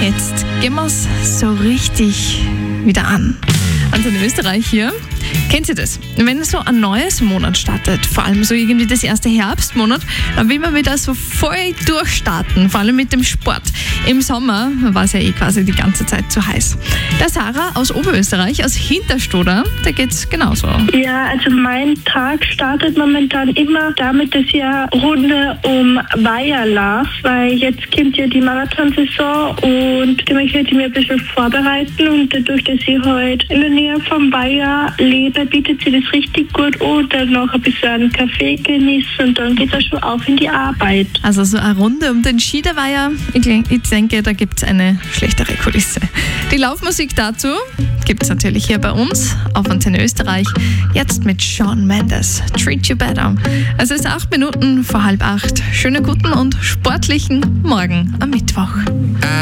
Jetzt gehen wir es so richtig wieder an. Also in Österreich hier. Kennt ihr das? Wenn so ein neues Monat startet, vor allem so irgendwie das erste Herbstmonat, dann will man wieder so voll durchstarten, vor allem mit dem Sport. Im Sommer war es ja quasi die ganze Zeit zu heiß. Der Sarah aus Oberösterreich, aus Hinterstoder, da geht's genauso. Ja, also mein Tag startet momentan immer damit, dass ich eine Runde um Weiher laufe, weil jetzt kommt ja die Marathonsaison und da möchte ich mich ein bisschen vorbereiten und dadurch, dass ich heute in der Nähe vom Weiher lebe, bietet sich das richtig gut an, dann noch ein bisschen einen Kaffee genießen und dann geht es schon auf in die Arbeit. Also so eine Runde um den Schiederweiher, ich denke, da gibt es eine schlechtere Kulisse. Die Laufmusik dazu gibt es natürlich hier bei uns auf Antenne Österreich, jetzt mit Shawn Mendes, Treat You Better. Es ist 8 Minuten vor 7:30. Schönen guten und sportlichen Morgen am Mittwoch.